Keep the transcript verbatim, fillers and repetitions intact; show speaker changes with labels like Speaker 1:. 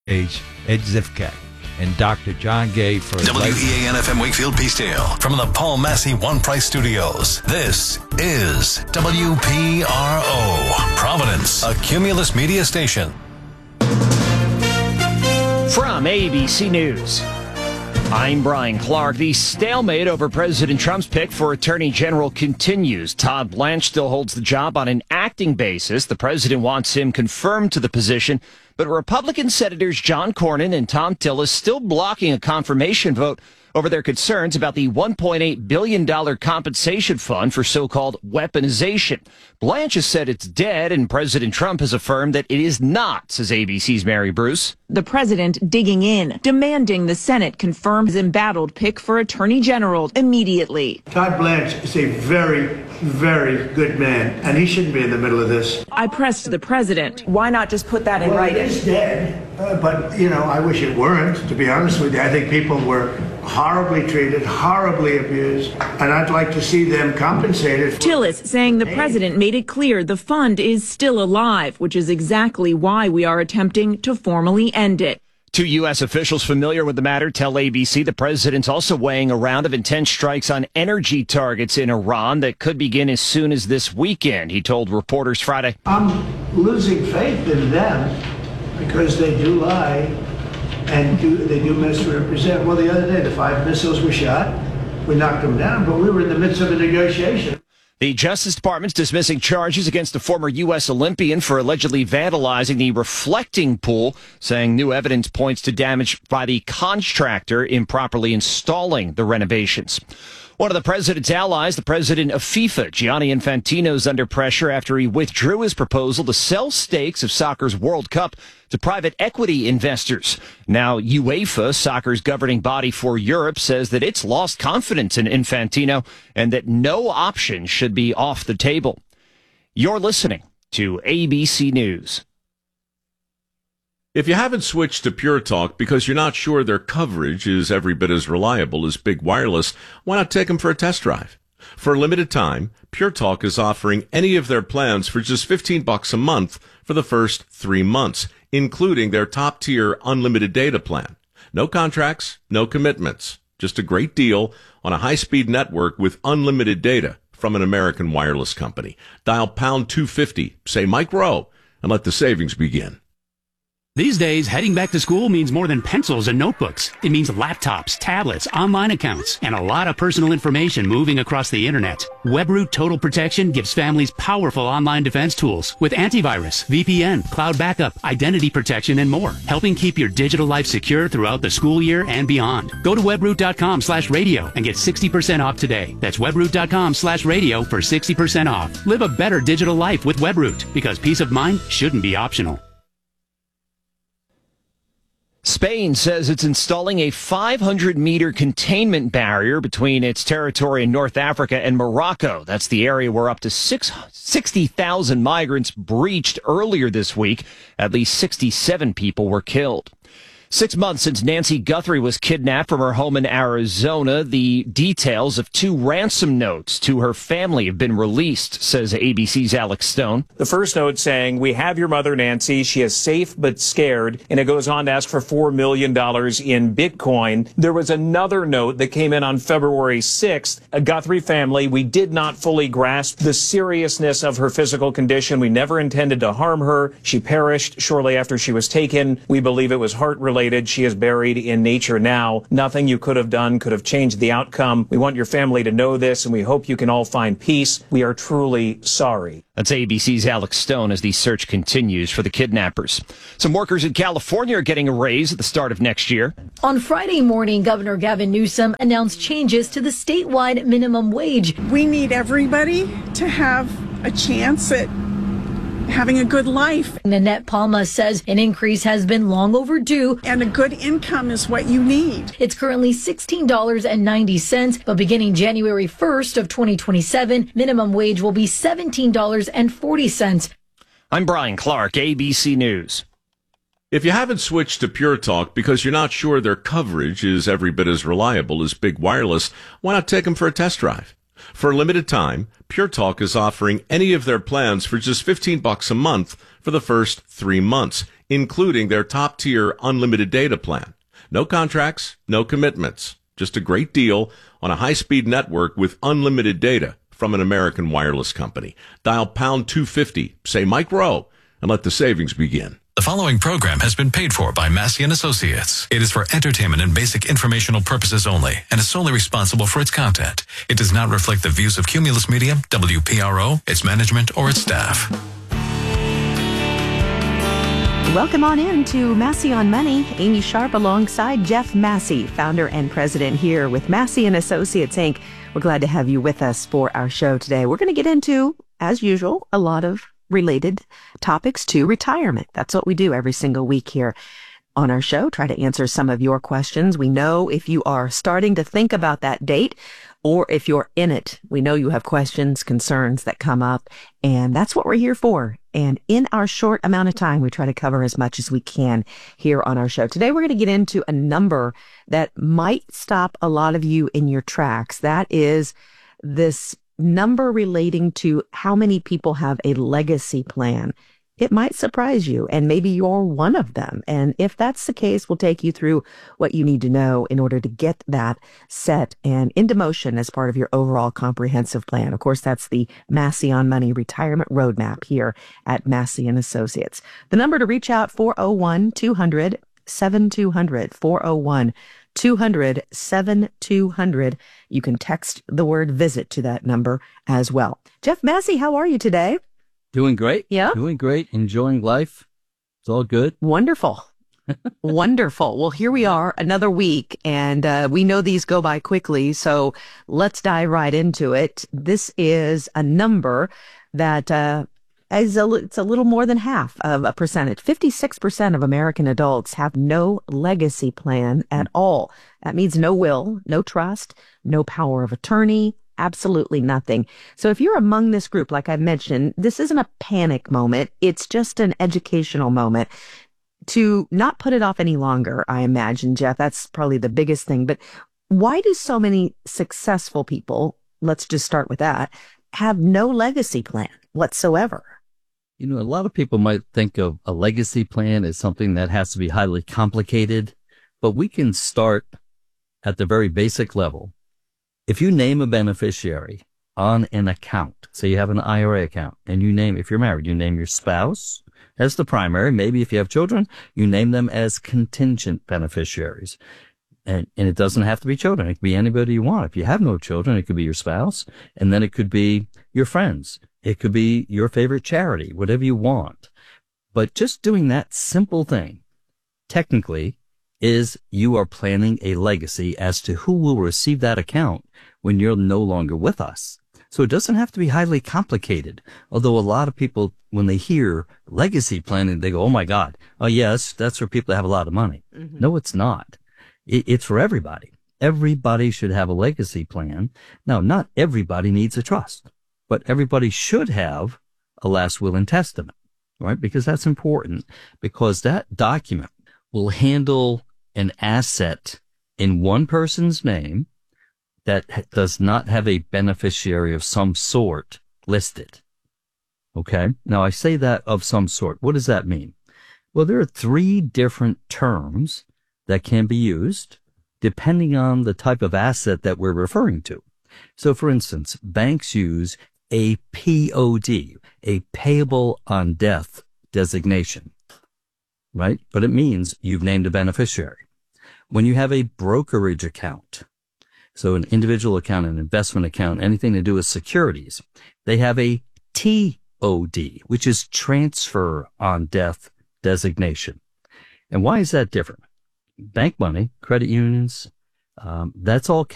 Speaker 1: Ed Zivkak and Doctor John Gay for
Speaker 2: W E A N F M Wakefield Peacedale from the Paul Massey One Price Studios. This is W P R O, Providence, a Cumulus media station.
Speaker 3: From A B C News, I'm Brian Clark. The stalemate over President Trump's pick for Attorney General continues. Todd Blanche still holds the job on an acting basis. The president wants him confirmed to the position, but Republican Senators John Cornyn and Tom Tillis still blocking a confirmation vote over their concerns about the one point eight billion dollars compensation fund for so-called weaponization. Blanche has said it's dead, and President Trump has affirmed that it is not, says A B C's Mary Bruce.
Speaker 4: The president digging in, demanding the Senate confirm his embattled pick for Attorney General immediately.
Speaker 5: Todd Blanche is a very, very good man, and he shouldn't be in the middle of this.
Speaker 4: I pressed the president. Why not just put that in
Speaker 5: well,
Speaker 4: writing?
Speaker 5: It's dead, uh, but, you know, I wish it weren't, to be honest with you. I think people were horribly treated, horribly abused, and I'd like to see them compensated. For
Speaker 4: Tillis saying the president made it clear the fund is still alive, which is exactly why we are attempting to formally end it.
Speaker 3: Two U S officials familiar with the matter tell A B C the president's also weighing a round of intense strikes on energy targets in Iran that could begin as soon as this weekend, he told reporters Friday.
Speaker 5: I'm losing faith in them because they do lie and do, they do misrepresent. Well, the other day, the five missiles were shot. We knocked them down, but we were in the midst of a negotiation.
Speaker 3: The Justice Department's dismissing charges against a former U S Olympian for allegedly vandalizing the reflecting pool, saying new evidence points to damage by the contractor improperly installing the renovations. One of the president's allies, the president of FIFA, Gianni Infantino, is under pressure after he withdrew his proposal to sell stakes of soccer's World Cup to private equity investors. Now, UEFA, soccer's governing body for Europe, says that it's lost confidence in Infantino and that no option should be off the table. You're listening to A B C News.
Speaker 6: If you haven't switched to Pure Talk because you're not sure their coverage is every bit as reliable as Big Wireless, why not take them for a test drive? For a limited time, Pure Talk is offering any of their plans for just fifteen bucks a month for the first three months, including their top-tier unlimited data plan. No contracts, no commitments. Just a great deal on a high-speed network with unlimited data from an American wireless company. Dial pound two fifty, say Mike Rowe, and let the savings begin.
Speaker 7: These days, heading back to school means more than pencils and notebooks. It means laptops, tablets, online accounts, and a lot of personal information moving across the internet. WebRoot Total Protection gives families powerful online defense tools with antivirus, V P N, cloud backup, identity protection, and more, helping keep your digital life secure throughout the school year and beyond. Go to webroot.com slash radio and get sixty percent off today. That's webroot.com slash radio for sixty percent off. Live a better digital life with WebRoot, because peace of mind shouldn't be optional.
Speaker 3: Spain says it's installing a five hundred meter containment barrier between its territory in North Africa and Morocco. That's the area where up to sixty thousand migrants breached earlier this week. At least sixty-seven people were killed. Six months since Nancy Guthrie was kidnapped from her home in Arizona, the details of two ransom notes to her family have been released, says A B C's Alex Stone.
Speaker 8: The first note saying, "We have your mother, Nancy. She is safe but scared." And it goes on to ask for four million dollars in Bitcoin. There was another note that came in on February sixth. A Guthrie family, we did not fully grasp the seriousness of her physical condition. We never intended to harm her. She perished shortly after she was taken. We believe it was heart-related. She is buried in nature now. Nothing you could have done could have changed the outcome. We want your family to know this, and we hope you can all find peace. We are truly sorry.
Speaker 3: That's A B C's Alex Stone as the search continues for the kidnappers. Some workers in California are getting a raise at the start of next year.
Speaker 9: On Friday morning, Governor Gavin Newsom announced changes to the statewide minimum wage.
Speaker 10: We need everybody to have a chance at having a good life.
Speaker 9: Nanette Palma says an increase has been long overdue.
Speaker 10: And a good income is what you need.
Speaker 9: It's currently sixteen dollars and ninety cents, but beginning January first of twenty twenty-seven, minimum wage will be seventeen dollars and forty cents.
Speaker 3: I'm Brian Clark, A B C News.
Speaker 6: If you haven't switched to Pure Talk because you're not sure their coverage is every bit as reliable as Big Wireless, why not take them for a test drive? For a limited time, Pure Talk is offering any of their plans for just fifteen bucks a month for the first three months, including their top-tier unlimited data plan. No contracts, no commitments, just a great deal on a high-speed network with unlimited data from an American wireless company. Dial pound two fifty, say Mike Rowe, and let the savings begin.
Speaker 2: The following program has been paid for by Massey and Associates. It is for entertainment and basic informational purposes only and is solely responsible for its content. It does not reflect the views of Cumulus Media, W P R O, its management, or its staff.
Speaker 11: Welcome on in to Massey on Money. Amy Sharp alongside Jeff Massey, founder and president here with Massey and Associates, Incorporated. We're glad to have you with us for our show today. We're going to get into, as usual, a lot of related topics to retirement. That's what we do every single week here on our show. Try to answer some of your questions. We know if you are starting to think about that date or if you're in it, we know you have questions, concerns that come up, and that's what we're here for. And in our short amount of time, we try to cover as much as we can here on our show. Today, we're going to get into a number that might stop a lot of you in your tracks. That is this number relating to how many people have a legacy plan. It might surprise you, and maybe you're one of them. And if that's the case, we'll take you through what you need to know in order to get that set and into motion as part of your overall comprehensive plan. Of course, that's the Massey on Money Retirement Roadmap here at Massey and Associates. The number to reach out, four oh one, two hundred, seventy-two hundred, four oh one, two hundred, seventy-two hundred. You can text the word visit to that number as well. Jeff Massey, how are you today?
Speaker 1: Doing great.
Speaker 11: Yeah.
Speaker 1: Doing great. Enjoying life. It's all good.
Speaker 11: Wonderful. Wonderful. Well, here we are, another week, and uh, we know these go by quickly, so let's dive right into it. This is a number that uh, is a, it's a little more than half of a percentage. fifty-six percent of American adults have no legacy plan at all. That means no will, no trust, no power of attorney, absolutely nothing. So if you're among this group, like I mentioned, this isn't a panic moment. It's just an educational moment to not put it off any longer, I imagine, Jeff. That's probably the biggest thing. But why do so many successful people, let's just start with that, have no legacy plan whatsoever?
Speaker 1: You know, a lot of people might think of a legacy plan as something that has to be highly complicated, but we can start at the very basic level. If you name a beneficiary on an account, say you have an I R A account, and you name, if you're married, you name your spouse as the primary. Maybe if you have children, you name them as contingent beneficiaries. And, and it doesn't have to be children. It could be anybody you want. If you have no children, it could be your spouse, and then it could be your friends. It could be your favorite charity, whatever you want. But just doing that simple thing, technically, is you are planning a legacy as to who will receive that account when you're no longer with us. So it doesn't have to be highly complicated. Although a lot of people, when they hear legacy planning, they go, oh my God, oh yes, that's for people that have a lot of money. Mm-hmm. No, it's not. It, it's for everybody. Everybody should have a legacy plan. Now, not everybody needs a trust, but everybody should have a last will and testament, right? Because that's important, because that document will handle an asset in one person's name that does not have a beneficiary of some sort listed. Okay? Now, I say that of some sort. What does that mean? Well, there are three different terms that can be used depending on the type of asset that we're referring to. So, for instance, banks use a P O D, a payable on death designation, right? But it means you've named a beneficiary. When you have a brokerage account, so an individual account, an investment account, anything to do with securities, they have a T O D, which is transfer on death designation. And why is that different? Bank money, credit unions, um, that's all